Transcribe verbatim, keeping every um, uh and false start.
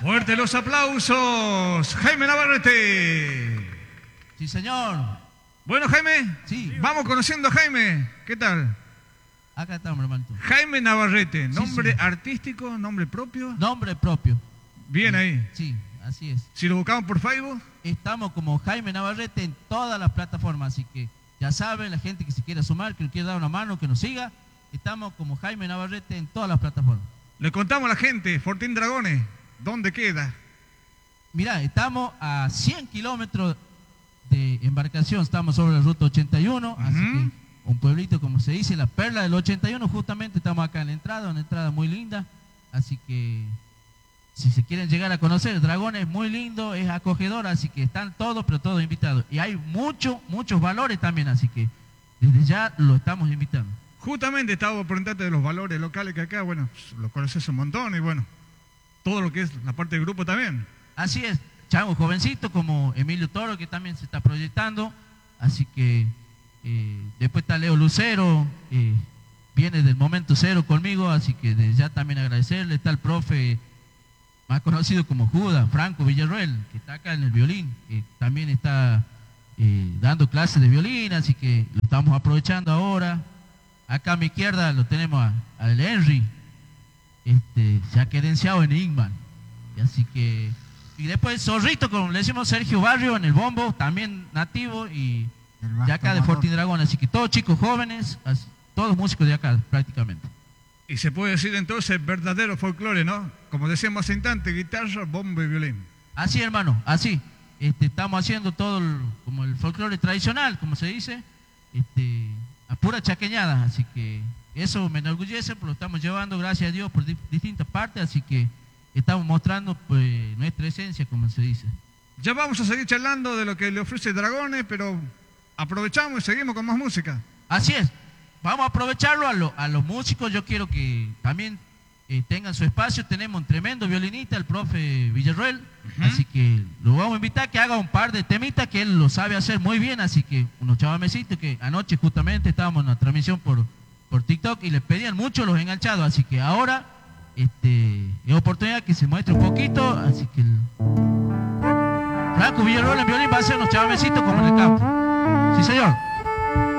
Fuerte los aplausos. Jaime Navarrete. Sí, señor. Bueno, Jaime. Sí. Vamos conociendo a Jaime. ¿Qué tal? Acá estamos, hermano. Jaime Navarrete. Nombre Sí, sí. artístico, nombre propio. Nombre propio. Bien ahí. Sí, así es. Si lo buscamos por Facebook. Estamos como Jaime Navarrete en todas las plataformas, así que ya saben, la gente que se quiera sumar, que nos quiera dar una mano, que nos siga, estamos como Jaime Navarrete en todas las plataformas. Le contamos a la gente, Fortín Dragones, ¿dónde queda? Mirá, estamos a cien kilómetros de embarcación, estamos sobre la ruta ochenta y uno, así Ujú. que un pueblito, como se dice, la perla del ochenta y uno, justamente estamos acá en la entrada, una entrada muy linda, así que si se quieren llegar a conocer, Dragones es muy lindo, es acogedor, así que están todos, pero todos invitados. Y hay muchos, muchos valores también, así que desde ya lo estamos invitando. Justamente estaba por preguntarte de los valores locales que acá, bueno, los conoces un montón y bueno, todo lo que es la parte del grupo también. Así es, changos jovencitos como Emilio Toro, que también se está proyectando, así que eh, después está Leo Lucero, eh, viene del momento cero conmigo, así que desde ya también agradecerle. Está el profe más conocido como Judas, Franco Villarroel, que está acá en el violín, que también está eh, dando clases de violín, así que lo estamos aprovechando ahora. Acá a mi izquierda lo tenemos a, a el Henry, este, se ha querenciado en Ingman, y así que, y después Zorrito, como le decimos, Sergio Barrio en el bombo, también nativo y de acá de Fortín Dragón, así que todos chicos jóvenes, así, todos músicos de acá prácticamente. Y se puede decir entonces verdadero folclore, ¿no? Como decíamos hace instante, guitarra, bombo y violín. Así, hermano, así. Este, estamos haciendo todo el, como el folclore tradicional, como se dice, este, a pura chaqueñada, así que eso me enorgullece, porque lo estamos llevando, gracias a Dios, por di distintas partes, así que estamos mostrando pues nuestra esencia, como se dice. Ya vamos a seguir charlando de lo que le ofrece Dragones, pero aprovechamos y seguimos con más música. Así es, vamos a aprovecharlo a, lo, a los músicos, yo quiero que también eh, tengan su espacio. Tenemos un tremendo violinista, el profe Villarroel, uh-huh. Así que lo vamos a invitar a que haga un par de temitas que él lo sabe hacer muy bien, así que unos chavamecitos que anoche justamente estábamos en una transmisión por, por TikTok y les pedían mucho los enganchados, así que ahora este, es oportunidad que se muestre un poquito, así que el Franco Villarroel en violín va a hacer unos chavamecitos como en el campo. Sí, señor.